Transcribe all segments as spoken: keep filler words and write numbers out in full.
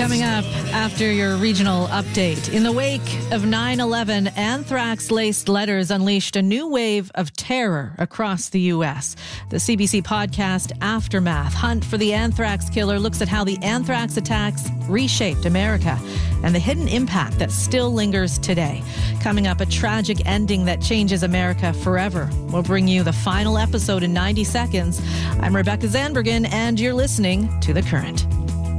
Coming up after your regional update. In the wake of nine eleven, anthrax-laced letters unleashed a new wave of terror across the U S. The C B C podcast Aftermath, Hunt for the Anthrax Killer, looks at how the anthrax attacks reshaped America and the hidden impact that still lingers today. Coming up, a tragic ending that changes America forever. We'll bring you the final episode in ninety seconds. I'm Rebecca Zandbergen, and you're listening to The Current.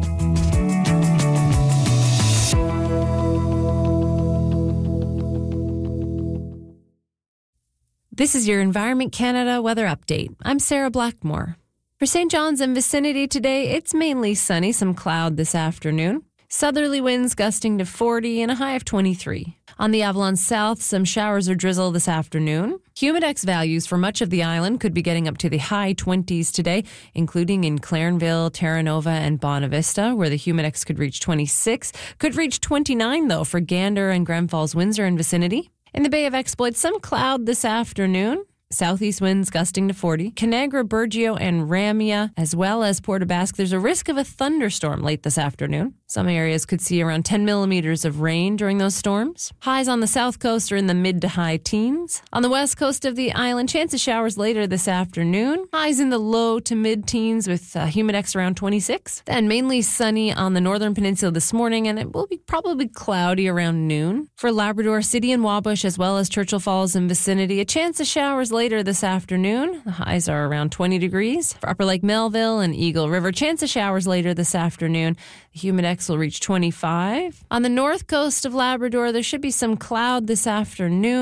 This is your Environment Canada weather update. I'm Sarah Blackmore. For Saint John's and vicinity today, it's mainly sunny, some cloud this afternoon. Southerly winds gusting to forty and a high of twenty-three. On the Avalon South, some showers or drizzle this afternoon. Humidex values for much of the island could be getting up to the high twenties today, including in Clarenville, Terra Nova, and Bonavista, where the Humidex could reach twenty-six. Could reach twenty-nine, though, for Gander and Grand Falls, Windsor, and vicinity. In the Bay of Exploit, some cloud this afternoon. Southeast winds gusting to forty. Conagra, Burgeo, and Ramia, as well as Port aux Basques, there's a risk of a thunderstorm late this afternoon. Some areas could see around ten millimeters of rain during those storms. Highs on the south coast are in the mid to high teens. On the west coast of the island, chance of showers later this afternoon. Highs in the low to mid-teens with uh, humidex around twenty-six. Then mainly sunny on the northern peninsula this morning, and it will be probably cloudy around noon. For Labrador City and Wabush, as well as Churchill Falls and vicinity, a chance of showers later this afternoon. The highs are around twenty degrees. For Upper Lake Melville and Eagle River, chance of showers later this afternoon. The humidex will reach twenty-five. On the north coast of Labrador, there should be some cloud this afternoon.